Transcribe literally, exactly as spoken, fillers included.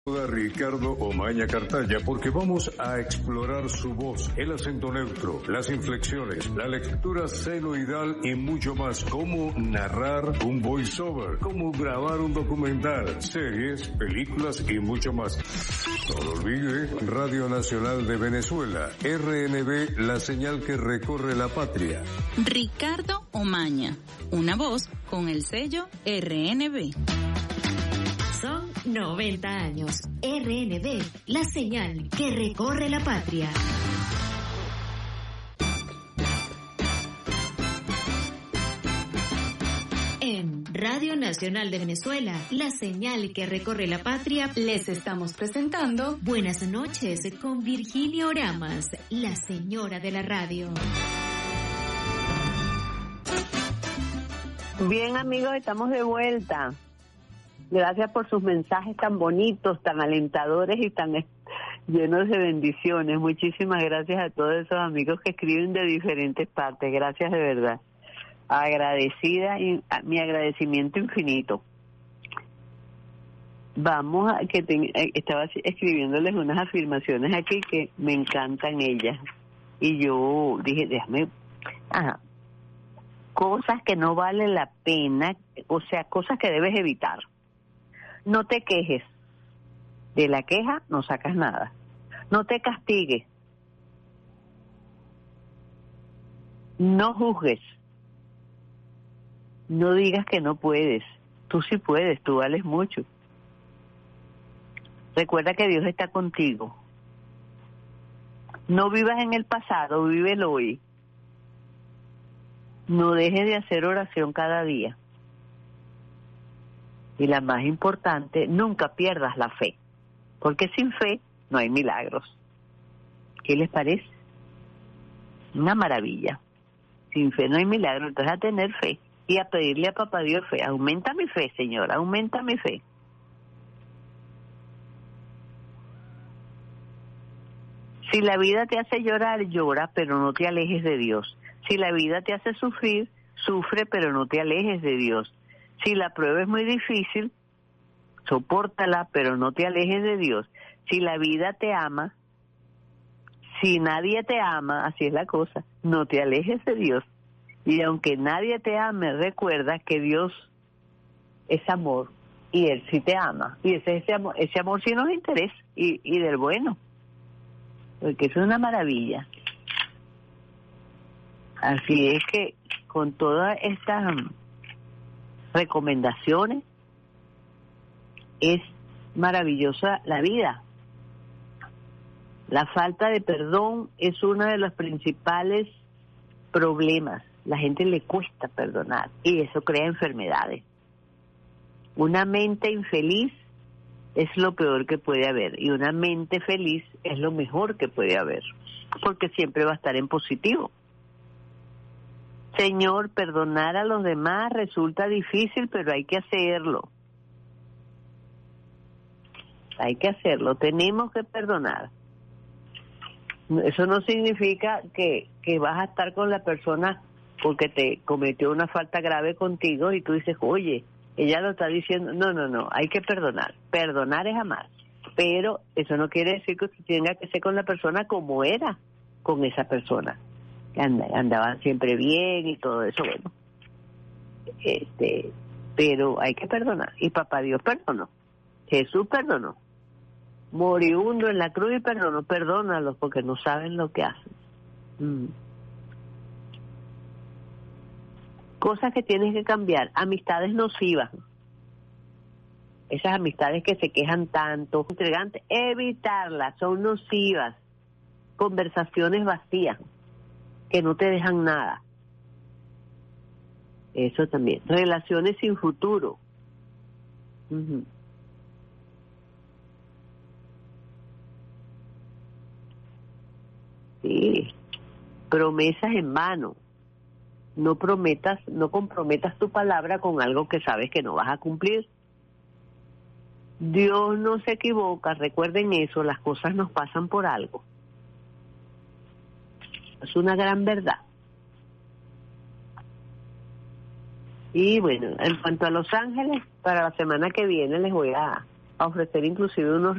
Ricardo Omaña Cartaya, porque vamos a explorar su voz, el acento neutro, las inflexiones, la lectura senoidal y mucho más. Cómo narrar un voiceover, cómo grabar un documental, series, películas y mucho más. No lo olvide, Radio Nacional de Venezuela, R N B, la señal que recorre la patria. Ricardo Omaña, una voz con el sello R N B. Son noventa años. R N B, la señal que recorre la patria. En Radio Nacional de Venezuela, la señal que recorre la patria, les estamos presentando Buenas noches con Virginia Oramas, la señora de la radio. Bien, amigos, estamos de vuelta. Gracias por sus mensajes tan bonitos, tan alentadores y tan llenos de bendiciones. Muchísimas gracias a todos esos amigos que escriben de diferentes partes. Gracias de verdad. Agradecida y mi agradecimiento infinito. Vamos a que te, estaba escribiéndoles unas afirmaciones aquí que me encantan ellas. Y yo dije, déjame, ajá, cosas que no vale la pena, o sea, cosas que debes evitar. No te quejes. De la queja no sacas nada. No te castigues. No juzgues. No digas que no puedes. Tú sí puedes, tú vales mucho. Recuerda que Dios está contigo. No vivas en el pasado, vive el hoy. No dejes de hacer oración cada día. Y la más importante, nunca pierdas la fe, porque sin fe no hay milagros. ¿Qué les parece? Una maravilla. Sin fe no hay milagros, entonces a tener fe y a pedirle a Papá Dios fe. Aumenta mi fe, Señor, aumenta mi fe. Si la vida te hace llorar, llora, pero no te alejes de Dios. Si la vida te hace sufrir, sufre, pero no te alejes de Dios. Si la prueba es muy difícil, sopórtala, pero no te alejes de Dios. Si la vida te ama, si nadie te ama, así es la cosa, no te alejes de Dios. Y aunque nadie te ame, recuerda que Dios es amor y Él sí te ama. Y ese, ese amor, ese amor sí nos interesa y, y del bueno, porque eso es una maravilla. Así es que con todas estas recomendaciones es maravillosa la vida. La falta de perdón es uno de los principales problemas. La gente le cuesta perdonar y eso crea enfermedades. Una mente infeliz es lo peor que puede haber y una mente feliz es lo mejor que puede haber, porque siempre va a estar en positivo. Señor, perdonar a los demás resulta difícil, pero hay que hacerlo. Hay que hacerlo, tenemos que perdonar. Eso no significa que, que vas a estar con la persona porque te cometió una falta grave contigo y tú dices, oye, ella lo está diciendo. No, no, no, hay que perdonar. Perdonar es amar. Pero eso no quiere decir que usted tenga que ser con la persona como era con esa persona. Andaban siempre bien y todo eso, bueno, este, pero hay que perdonar, y Papá Dios perdonó, Jesús perdonó, moribundo en la cruz y perdonó. Perdónalos porque no saben lo que hacen. mm. Cosas que tienes que cambiar: amistades nocivas, esas amistades que se quejan tanto, entregantes, evitarlas, son nocivas. Conversaciones vacías que no te dejan nada, eso también. Relaciones sin futuro. Uh-huh. Sí. Promesas en vano. No prometas, no comprometas tu palabra con algo que sabes que no vas a cumplir. Dios no se equivoca, recuerden eso, las cosas nos pasan por algo. Es una gran verdad. Y bueno, en cuanto a Los Ángeles, para la semana que viene les voy a, a ofrecer inclusive unos